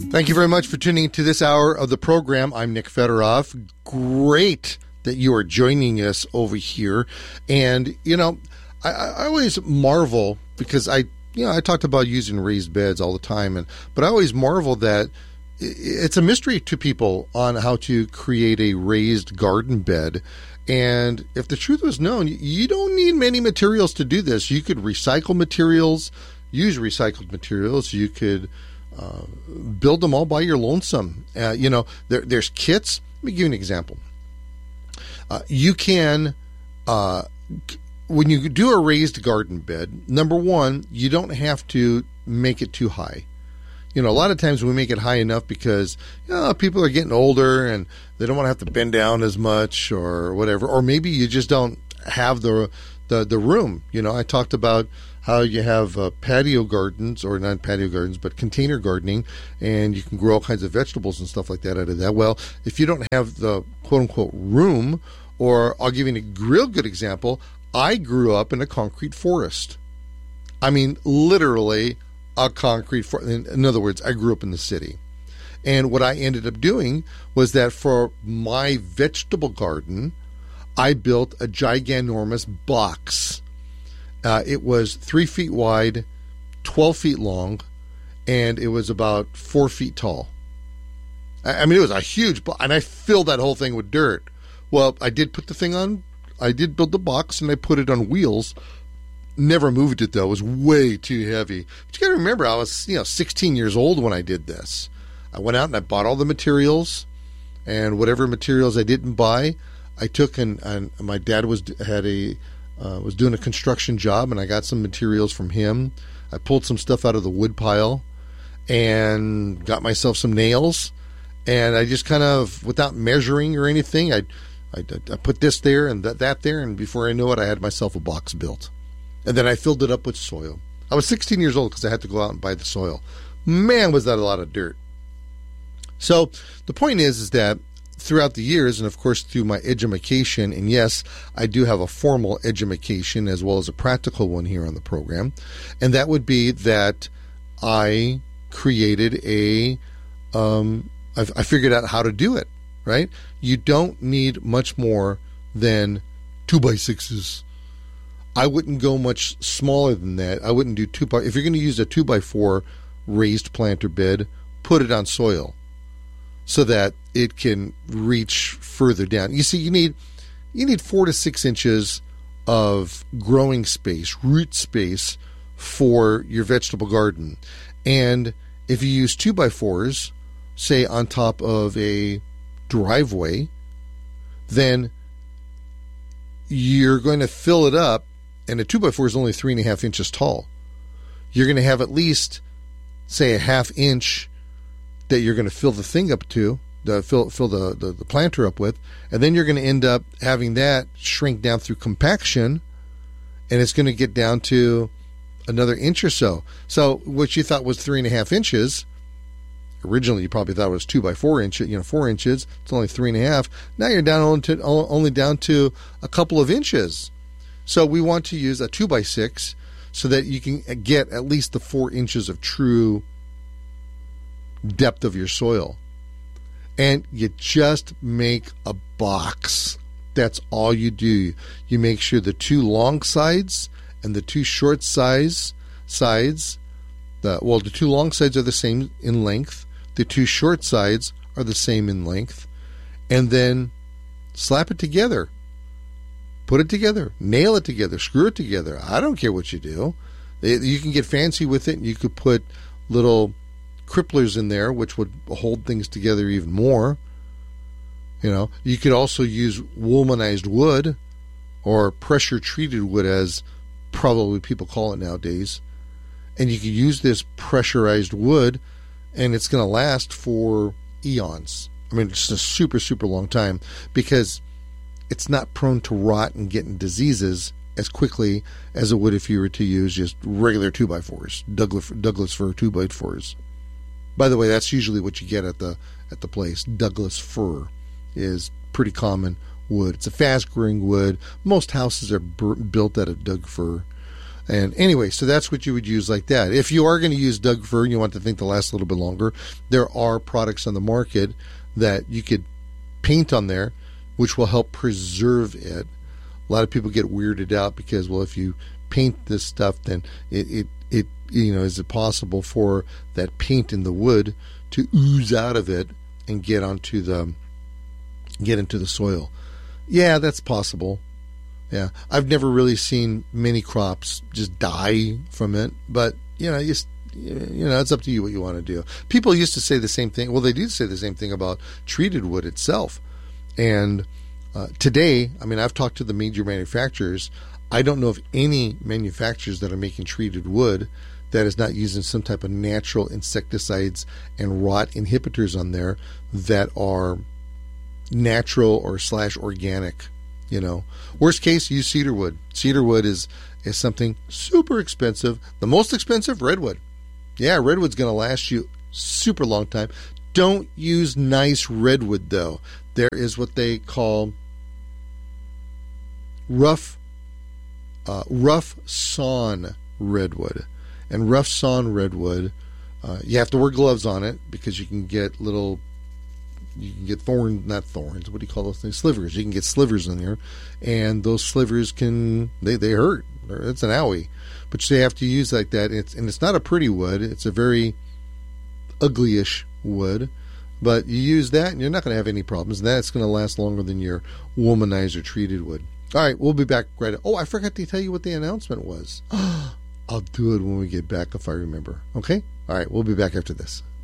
Thank you very much for tuning into this hour of the program. I'm Nick Federoff. Great that you are joining us over here. And, I always marvel because I talked about using raised beds all the time, but I always marvel that it's a mystery to people on how to create a raised garden bed. And if the truth was known, you don't need many materials to do this. You could recycle materials, use recycled materials. You could build them all by your lonesome. There's kits. Let me give you an example. You can, when you do a raised garden bed, number one, you don't have to make it too high. A lot of times we make it high enough because people are getting older and they don't want to have to bend down as much or whatever. Or maybe you just don't have the room. I talked about how you have patio gardens, or not patio gardens, but container gardening, and you can grow all kinds of vegetables and stuff like that out of that. Well, if you don't have the quote-unquote room, or I'll give you a real good example, I grew up in a concrete forest. I mean, literally a concrete forest. In other words, I grew up in the city. And what I ended up doing was that for my vegetable garden, I built a giganormous box. It was 3 feet wide, 12 feet long, and it was about 4 feet tall. I mean, it was a huge box, and I filled that whole thing with dirt. Well, I did put the thing on, I did build the box, and I put it on wheels. Never moved it, though. It was way too heavy. But you got to remember, I was 16 years old when I did this. I went out and I bought all the materials, and whatever materials I didn't buy, I took and my dad was doing a construction job, and I got some materials from him. I pulled some stuff out of the wood pile and got myself some nails, and I just kind of, without measuring or anything, I put this there and that there, and before I knew it, I had myself a box built. And then I filled it up with soil. I was 16 years old because I had to go out and buy the soil. Man, was that a lot of dirt. So the point is that throughout the years, and of course through my edumacation, and yes, I do have a formal edumacation as well as a practical one here on the program, and that would be that I created I figured out how to do it, right? You don't need much more than 2x6s. I wouldn't go much smaller than that. I wouldn't do if you're going to use a 2x4 raised planter bed, put it on soil so that it can reach further down. You see, you need 4 to 6 inches of growing space, root space for your vegetable garden. And if you use 2x4s, say on top of a driveway, then you're going to fill it up, and a 2x4 is only 3.5 inches tall. You're going to have at least, say, a half inch that you're going to fill the thing up to, fill the planter up with, and then you're going to end up having that shrink down through compaction, and it's going to get down to another inch or so. So what you thought was 3.5 inches, originally you probably thought it was 2x4 inches, 4 inches. It's only 3.5. Now you're down only down to a couple of inches. So we want to use a 2x6 so that you can get at least the 4 inches of true depth of your soil. And you just make a box. That's all you do. You make sure the 2 long sides and the 2 short sides, the 2 long sides are the same in length. The 2 short sides are the same in length. And then slap it together. Put it together. Nail it together. Screw it together. I don't care what you do. You can get fancy with it. You could put little cripplers in there, which would hold things together even more. You could also use woolmanized wood, or pressure treated wood, as probably people call it nowadays. And you could use this pressurized wood, and it's going to last for eons. I mean, it's a super, super long time, because it's not prone to rot and getting diseases as quickly as it would if you were to use just regular 2x4s, Douglas fir 2x4s. By the way, that's usually what you get at the place. Douglas fir is pretty common wood. It's a fast-growing wood. Most houses are built out of Doug fir. And anyway, so that's what you would use like that. If you are going to use Doug fir and you want the thing to last a little bit longer, there are products on the market that you could paint on there, which will help preserve it. A lot of people get weirded out because, well, if you paint this stuff, then it is it possible for that paint in the wood to ooze out of it and get into the soil? Yeah, that's possible. Yeah, I've never really seen many crops just die from it, but it's up to you what you want to do. People used to say the same thing. Well, they do say the same thing about treated wood itself. And today, I mean, I've talked to the major manufacturers. I don't know of any manufacturers that are making treated wood that is not using some type of natural insecticides and rot inhibitors on there that are natural or / organic. Worst case, use cedar wood. Cedar wood is something super expensive. The most expensive, redwood. Yeah, redwood's going to last you super long time. Don't use nice redwood, though. There is what they call rough sawn redwood. And rough sawn redwood, you have to wear gloves on it because you can get not thorns, what do you call those things? Slivers. You can get slivers in there, and those slivers they hurt. It's an owie. But you have to use like that. It's not a pretty wood. It's a very uglyish wood. But you use that, and you're not going to have any problems. That's going to last longer than your womanizer treated wood. All right, we'll be back right. Oh, I forgot to tell you what the announcement was. I'll do it when we get back if I remember. Okay? All right, we'll be back after this.